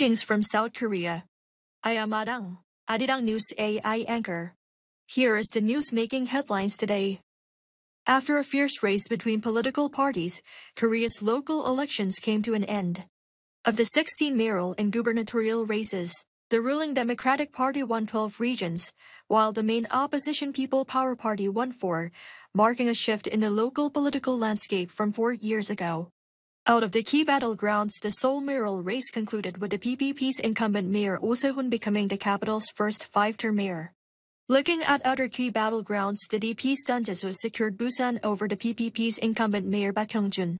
Greetings from South Korea. I am Adang, Arirang News AI anchor. Here is the news making headlines today. After a fierce race between political parties, Korea's local elections came to an end. Of the 16 mayoral and gubernatorial races, the ruling Democratic Party won 12 regions, while the main opposition People Power Party won 4, marking a shift in the local political landscape from 4 years ago. Out of the key battlegrounds, the Seoul mayoral race concluded with the PPP's incumbent mayor Oh Se-hoon becoming the capital's first 5-term mayor. Looking at other key battlegrounds, the DP's Dun Jae-soo secured Busan over the PPP's incumbent mayor Baek Hyung-jun.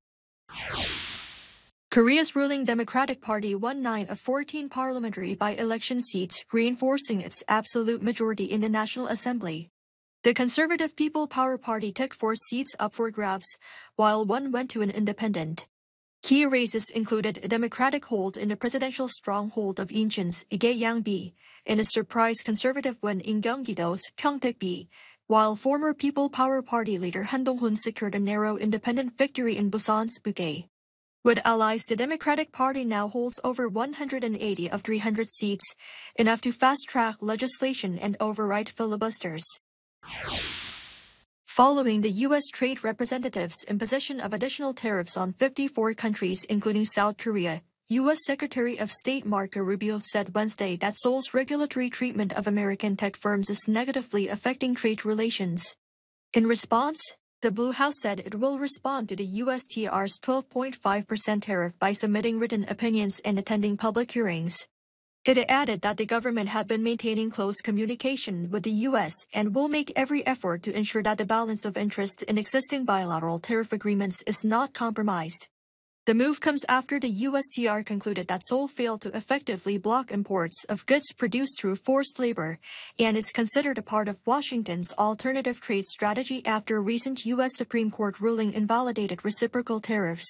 Korea's ruling Democratic Party won 9 of 14 parliamentary by-election seats, reinforcing its absolute majority in the National Assembly. The conservative People Power Party took 4 seats up for grabs, while 1 went to an independent. Key races included a Democratic hold in the presidential stronghold of Incheon's Ige-Yang-bi, and a surprise conservative win in Gyeonggi-do's Pyeongtaek-bi, while former People Power Party leader Han Dong-hoon secured a narrow independent victory in Busan's Bughae. With allies, the Democratic Party now holds over 180 of 300 seats, enough to fast-track legislation and override filibusters. Following the U.S. Trade Representative's imposition of additional tariffs on 54 countries including South Korea, U.S. Secretary of State Marco Rubio said Wednesday that Seoul's regulatory treatment of American tech firms is negatively affecting trade relations. In response, the Blue House said it will respond to the USTR's 12.5% tariff by submitting written opinions and attending public hearings. It added that the government had been maintaining close communication with the U.S. and will make every effort to ensure that the balance of interest in existing bilateral tariff agreements is not compromised. The move comes after the USTR concluded that Seoul failed to effectively block imports of goods produced through forced labor and is considered a part of Washington's alternative trade strategy after a recent U.S. Supreme Court ruling invalidated reciprocal tariffs.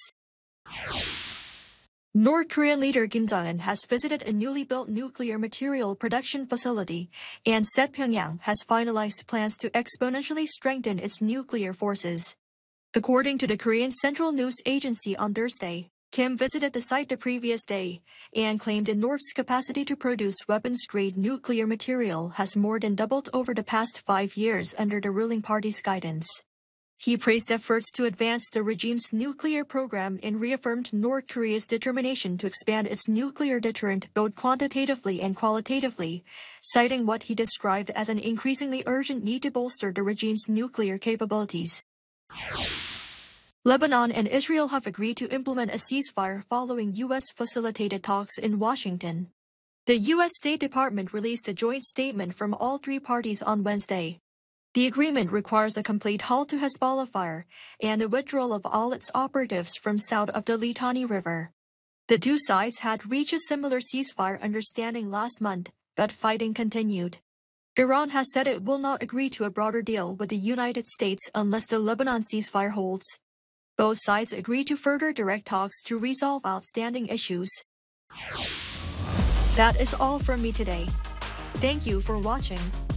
North Korean leader Kim Jong-un has visited a newly built nuclear material production facility and said Pyongyang has finalized plans to exponentially strengthen its nuclear forces. According to the Korean Central News Agency on Thursday, Kim visited the site the previous day and claimed the North's capacity to produce weapons-grade nuclear material has more than doubled over the past 5 years under the ruling party's guidance. He praised efforts to advance the regime's nuclear program and reaffirmed North Korea's determination to expand its nuclear deterrent both quantitatively and qualitatively, citing what he described as an increasingly urgent need to bolster the regime's nuclear capabilities. Lebanon and Israel have agreed to implement a ceasefire following U.S.-facilitated talks in Washington. The U.S. State Department released a joint statement from all 3 parties on Wednesday. The agreement requires a complete halt to Hezbollah fire and the withdrawal of all its operatives from south of the Litani River. The 2 sides had reached a similar ceasefire understanding last month, but fighting continued. Iran has said it will not agree to a broader deal with the United States unless the Lebanon ceasefire holds. Both sides agreed to further direct talks to resolve outstanding issues. That is all from me today. Thank you for watching.